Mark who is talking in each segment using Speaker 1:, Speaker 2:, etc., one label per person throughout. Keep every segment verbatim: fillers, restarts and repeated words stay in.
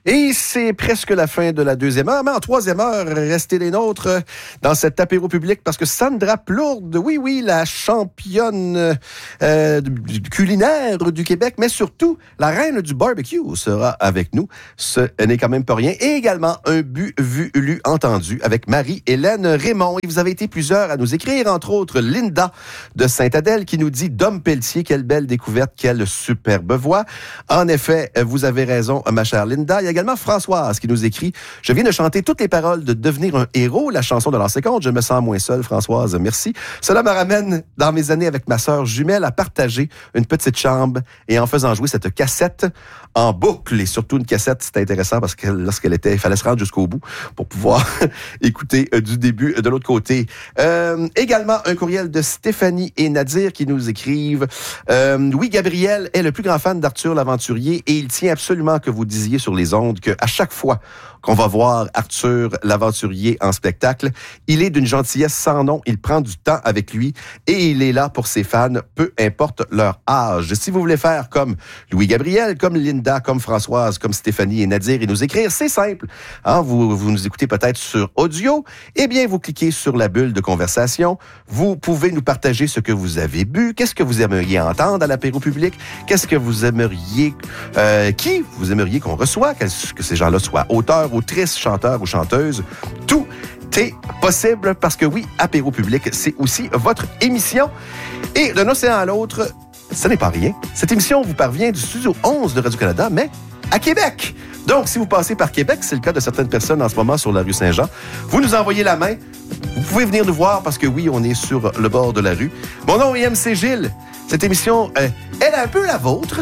Speaker 1: Et c'est presque la fin de la deuxième heure, mais en troisième heure, restez les nôtres dans cet apéro public parce que Sandra Plourde, oui, oui, la championne euh, culinaire du Québec, mais surtout la reine du barbecue sera avec nous. Ce n'est quand même pas rien. Et également un but, vu, lu, entendu avec Marie-Hélène Raymond. Et vous avez été plusieurs à nous écrire, entre autres Linda de Sainte-Adèle qui nous dit « Dom Pelletier, quelle belle découverte, quelle superbe voix. » En effet, vous avez raison, ma chère Linda. Il y a également Françoise qui nous écrit « Je viens de chanter toutes les paroles de Devenir un héros, la chanson de l'an cinquante. Je me sens moins seule, Françoise. Merci. Cela me ramène dans mes années avec ma sœur jumelle à partager une petite chambre et en faisant jouer cette cassette en boucle. Et surtout une cassette, c'était intéressant parce que lorsqu'elle était, il fallait se rendre jusqu'au bout pour pouvoir écouter euh, du début de l'autre côté. Euh, également, un courriel de Stéphanie et Nadir qui nous écrivent euh, « Oui, Gabriel est le plus grand fan d'Arthur l'Aventurier et il tient absolument que vous disiez sur les ondes qu'à chaque fois qu'on va voir Arthur l'Aventurier en spectacle, il est d'une gentillesse sans nom, il prend du temps avec lui et il est là pour ses fans, peu importe leur âge. Si vous voulez faire comme Louis-Gabriel, comme Linda, comme Françoise, comme Stéphanie et Nadir et nous écrire, c'est simple. Hein, vous, vous nous écoutez peut-être sur audio, eh bien, vous cliquez sur la bulle de conversation. Vous pouvez nous partager ce que vous avez bu, qu'est-ce que vous aimeriez entendre à l'apéro public, qu'est-ce que vous aimeriez, euh, qui vous aimeriez qu'on reçoit, que ces gens-là soient auteurs, autrices, chanteurs ou chanteuses. Tout est possible parce que oui, apéro public, c'est aussi votre émission. Et d'un océan à l'autre, ce n'est pas rien. Cette émission vous parvient du studio onze de Radio-Canada, mais à Québec. Donc, si vous passez par Québec, c'est le cas de certaines personnes en ce moment sur la rue Saint-Jean, vous nous envoyez la main. Vous pouvez venir nous voir parce que oui, on est sur le bord de la rue. Mon nom est M C Gilles. Cette émission, euh, elle est un peu la vôtre.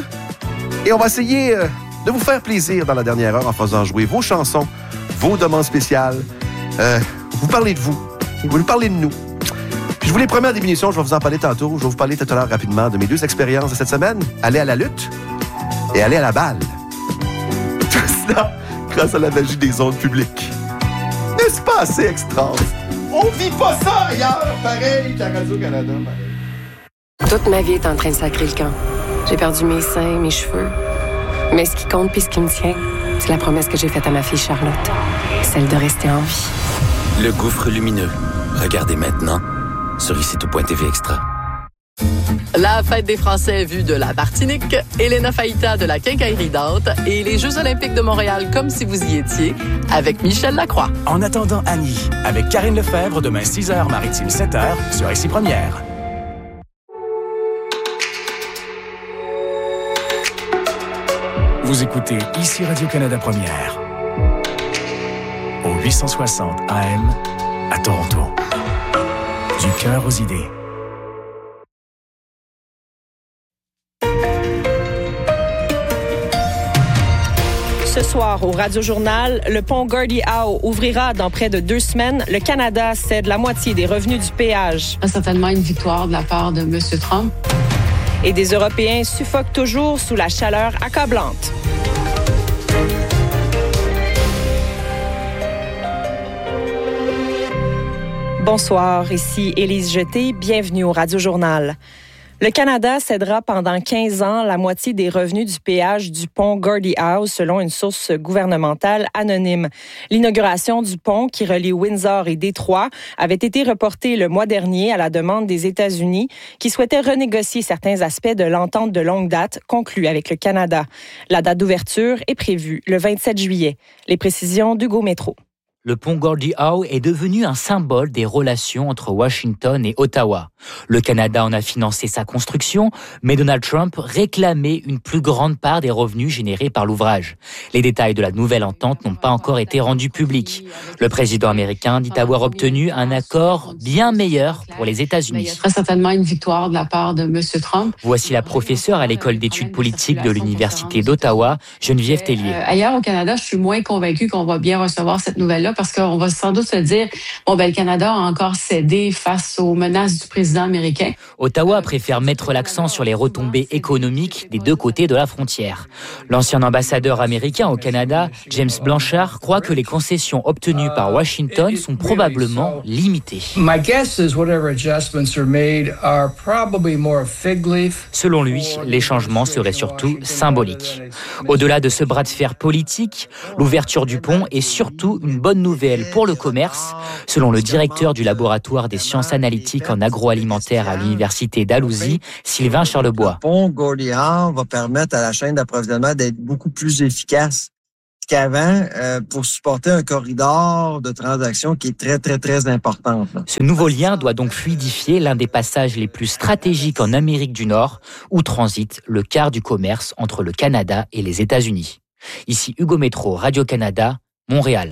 Speaker 1: Et on va essayer euh, de vous faire plaisir dans la dernière heure en faisant jouer vos chansons, vos demandes spéciales. Euh, vous parlez de vous. Vous nous parlez de nous. Puis je vous les promets en diminution, je vais vous en parler tantôt. Je vais vous parler tout à l'heure rapidement de mes deux expériences de cette semaine. Aller à la lutte et aller à la balle. Tout cela grâce à la magie des ondes publiques. N'est-ce pas assez extra? On vit pas ça ailleurs, pareil qu'à Radio-Canada.
Speaker 2: Toute ma vie est en train de sacrer le camp. J'ai perdu mes seins, mes cheveux. Mais ce qui compte puis ce qui me tient, c'est la promesse que j'ai faite à ma fille Charlotte. Celle de rester en vie.
Speaker 3: Le gouffre lumineux. Regardez maintenant sur ici tout point t v Extra.
Speaker 4: La fête des Français vue de la Martinique, Elena Faïta de la Quincaillerie Dante et les Jeux olympiques de Montréal comme si vous y étiez avec Michel Lacroix.
Speaker 5: En attendant Annie, avec Karine Lefebvre, demain six heures, Maritime sept heures, sur Ici Première. Vous écoutez Ici Radio-Canada Première. Au huit cent soixante A M à Toronto. Du cœur aux idées.
Speaker 6: Ce soir, au Radio-Journal, le pont Gordie Howe ouvrira dans près de deux semaines. Le Canada cède la moitié des revenus du péage.
Speaker 7: Certainement une victoire de la part de M. Trump.
Speaker 6: Et des Européens suffoquent toujours sous la chaleur accablante. Bonsoir, ici Élise Jeté. Bienvenue au Radio-Journal. Le Canada cédera pendant quinze ans la moitié des revenus du péage du pont Gordie Howe, selon une source gouvernementale anonyme. L'inauguration du pont qui relie Windsor et Détroit avait été reportée le mois dernier à la demande des États-Unis qui souhaitaient renégocier certains aspects de l'entente de longue date conclue avec le Canada. La date d'ouverture est prévue le vingt-sept juillet. Les précisions d'Hugo Métro.
Speaker 8: Le pont Gordie Howe est devenu un symbole des relations entre Washington et Ottawa. Le Canada en a financé sa construction, mais Donald Trump réclamait une plus grande part des revenus générés par l'ouvrage. Les détails de la nouvelle entente n'ont pas encore été rendus publics. Le président américain dit avoir obtenu un accord bien meilleur pour les États-Unis.
Speaker 7: Il y a très certainement une victoire de la part de M. Trump.
Speaker 8: Voici la professeure à l'école d'études politiques de l'Université d'Ottawa, Geneviève Tellier.
Speaker 7: Euh, ailleurs au Canada, je suis moins convaincue qu'on va bien recevoir cette nouvelle-là parce qu'on va sans doute se dire, bon, ben, le Canada a encore cédé face aux menaces du président américain.
Speaker 8: Ottawa préfère mettre l'accent sur les retombées économiques des deux côtés de la frontière. L'ancien ambassadeur américain au Canada, James Blanchard, croit que les concessions obtenues par Washington sont probablement limitées. Selon lui, les changements seraient surtout symboliques. Au-delà de ce bras de fer politique, l'ouverture du pont est surtout une bonne nouvelle pour le commerce, selon le directeur du laboratoire des sciences analytiques en agroalimentaire à l'université d'Alousie, Sylvain Charlebois.
Speaker 9: Le pont Gordie Howe va permettre à la chaîne d'approvisionnement d'être beaucoup plus efficace qu'avant euh, pour supporter un corridor de transactions qui est très, très, très important.
Speaker 8: Ce nouveau lien doit donc fluidifier l'un des passages les plus stratégiques en Amérique du Nord, où transite le quart du commerce entre le Canada et les États-Unis. Ici Hugo Métro, Radio-Canada, Montréal.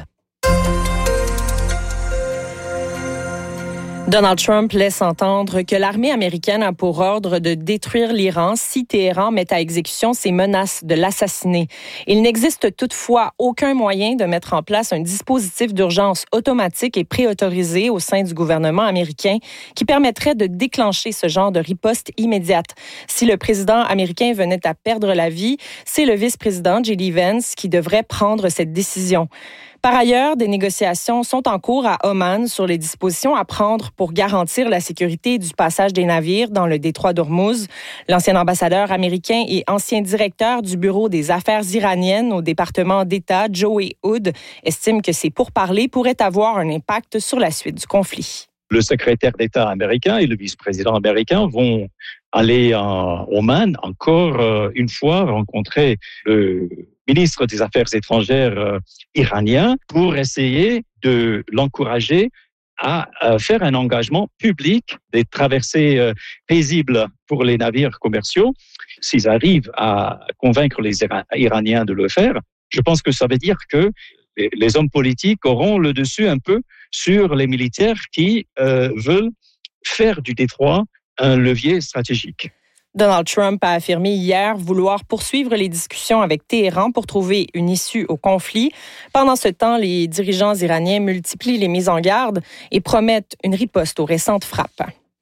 Speaker 6: Donald Trump laisse entendre que l'armée américaine a pour ordre de détruire l'Iran si Téhéran met à exécution ses menaces de l'assassiner. Il n'existe toutefois aucun moyen de mettre en place un dispositif d'urgence automatique et préautorisé au sein du gouvernement américain qui permettrait de déclencher ce genre de riposte immédiate. Si le président américain venait à perdre la vie, c'est le vice-président J D Vance qui devrait prendre cette décision. Par ailleurs, des négociations sont en cours à Oman sur les dispositions à prendre pour garantir la sécurité du passage des navires dans le détroit d'Ormuz. L'ancien ambassadeur américain et ancien directeur du Bureau des affaires iraniennes au département d'État, Joey Hood, estime que ces pourparlers pourraient avoir un impact sur la suite du conflit.
Speaker 10: Le secrétaire d'État américain et le vice-président américain vont aller en Oman encore euh, une fois rencontrer le ministre des Affaires étrangères euh, iranien pour essayer de l'encourager à euh, faire un engagement public des traversées euh, paisibles pour les navires commerciaux. S'ils arrivent à convaincre les Ira- Iraniens de le faire, je pense que ça veut dire que les, les hommes politiques auront le dessus un peu sur les militaires qui euh, veulent faire du détroit un levier stratégique.
Speaker 6: Donald Trump a affirmé hier vouloir poursuivre les discussions avec Téhéran pour trouver une issue au conflit. Pendant ce temps, les dirigeants iraniens multiplient les mises en garde et promettent une riposte aux récentes frappes.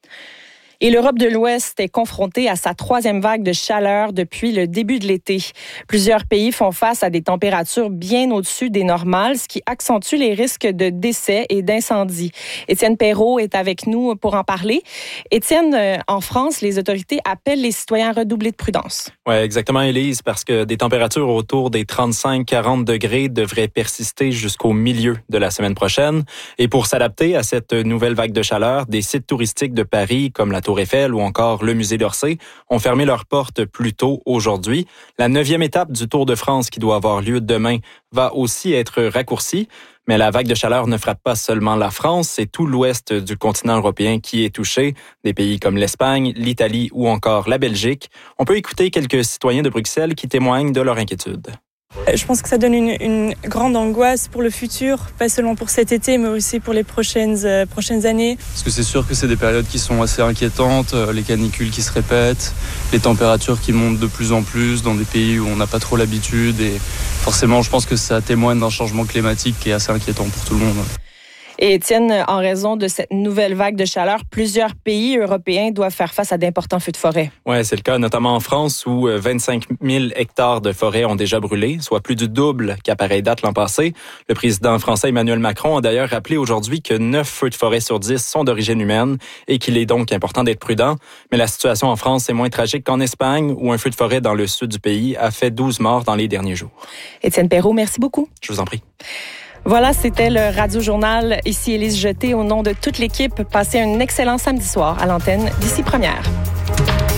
Speaker 6: Et l'Europe de l'Ouest est confrontée à sa troisième vague de chaleur depuis le début de l'été. Plusieurs pays font face à des températures bien au-dessus des normales, ce qui accentue les risques de décès et d'incendie. Étienne Perrault est avec nous pour en parler. Étienne, en France, les autorités appellent les citoyens à redoubler de prudence.
Speaker 11: Oui, exactement, Élise, parce que des températures autour des trente-cinq à quarante degrés devraient persister jusqu'au milieu de la semaine prochaine. Et pour s'adapter à cette nouvelle vague de chaleur, des sites touristiques de Paris, comme la Tour Eiffel ou encore le musée d'Orsay, ont fermé leurs portes plus tôt aujourd'hui. La neuvième étape du Tour de France qui doit avoir lieu demain va aussi être raccourcie. Mais la vague de chaleur ne frappe pas seulement la France, c'est tout l'ouest du continent européen qui est touché. Des pays comme l'Espagne, l'Italie ou encore la Belgique. On peut écouter quelques citoyens de Bruxelles qui témoignent de leur inquiétude.
Speaker 12: Je pense que ça donne une, une grande angoisse pour le futur, pas seulement pour cet été, mais aussi pour les prochaines, euh, prochaines années.
Speaker 13: Parce que c'est sûr que c'est des périodes qui sont assez inquiétantes, les canicules qui se répètent, les températures qui montent de plus en plus dans des pays où on n'a pas trop l'habitude. Et forcément, je pense que ça témoigne d'un changement climatique qui est assez inquiétant pour tout le monde.
Speaker 6: Et Étienne, en raison de cette nouvelle vague de chaleur, plusieurs pays européens doivent faire face à d'importants feux de forêt.
Speaker 11: Oui, c'est le cas, notamment en France, où vingt-cinq mille hectares de forêt ont déjà brûlé, soit plus du double qu'à pareille date l'an passé. Le président français Emmanuel Macron a d'ailleurs rappelé aujourd'hui que neuf feux de forêt sur dix sont d'origine humaine et qu'il est donc important d'être prudent. Mais la situation en France est moins tragique qu'en Espagne, où un feu de forêt dans le sud du pays a fait douze morts dans les derniers jours.
Speaker 6: Étienne Perrault, merci beaucoup.
Speaker 11: Je vous en prie.
Speaker 6: Voilà, c'était le Radio Journal. Ici Élise Jeté, au nom de toute l'équipe. Passez un excellent samedi soir à l'antenne d'Ici Première.